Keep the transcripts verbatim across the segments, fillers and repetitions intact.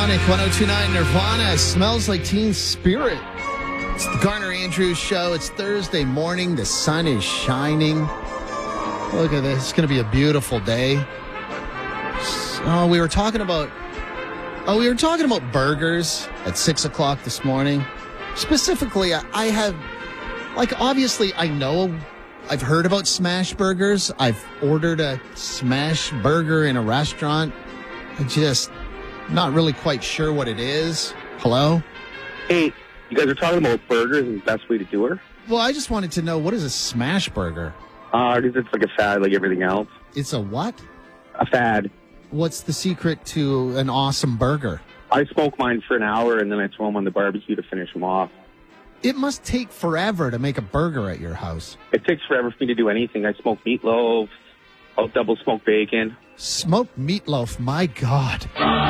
Sonic one oh two point nine Nirvana smells like Teen Spirit. It's the Garner Andrews Show. It's Thursday morning. The sun is shining. Look at this. It's going to be a beautiful day. Oh, we were talking about. Oh, we were talking about burgers at six o'clock this morning. Specifically, I, I have, like, obviously, I know. I've heard about smash burgers. I've ordered a smash burger in a restaurant. I just not really quite sure what it is. Hello? Hey, you guys are talking about burgers and the best way to do it? Well, I just wanted to know, what is a smash burger? Uh, it's like a fad like everything else. It's a what? A fad. What's the secret to an awesome burger? I smoke mine for an hour and then I throw them on the barbecue to finish them off. It must take forever to make a burger at your house. It takes forever for me to do anything. I smoke meatloaf. I'll double smoke bacon. Smoked meatloaf, my God.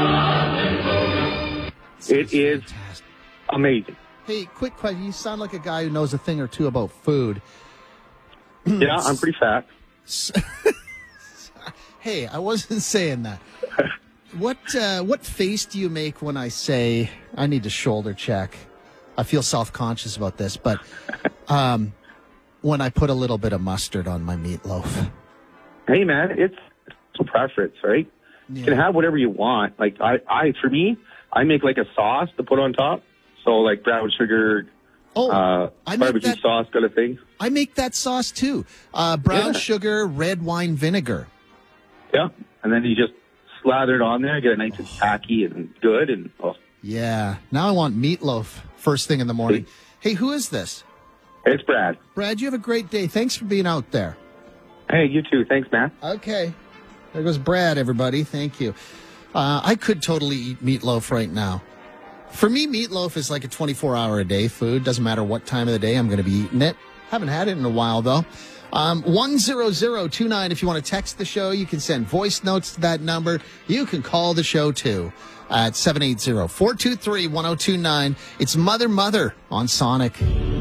It is fantastic. Amazing. Hey, quick question. You sound like a guy who knows a thing or two about food. Yeah, I'm pretty fat. Hey, I wasn't saying that. What uh, what face do you make when I say I need to shoulder check? I feel self-conscious about this, but um, when I put a little bit of mustard on my meatloaf. Hey, man, it's a preference, right? Yeah. You can have whatever you want. Like, I, I, for me, I make like a sauce to put on top. So, like brown sugar, Oh, uh, I make barbecue that, sauce kind of thing. I make that sauce too. Uh, brown Yeah. sugar, red wine vinegar. Yeah. And then you just slather it on there, get it nice and tacky and good. And oh, Yeah. Now I want meatloaf first thing in the morning. Hey, who is this? it's Brad. Brad, you have a great day. Thanks for being out there. Hey, you too. Thanks, man. Okay. There goes Brad, everybody. Thank you. Uh, I could totally eat meatloaf right now. For me, meatloaf is like a twenty-four hour a day food. Doesn't matter what time of the day I'm going to be eating it. Haven't had it in a while, though. Um, one zero zero two nine, if you want to text the show, you can send voice notes to that number. You can call the show, too, at seven eight zero, four two three, one zero two nine. It's Mother Mother on Sonic.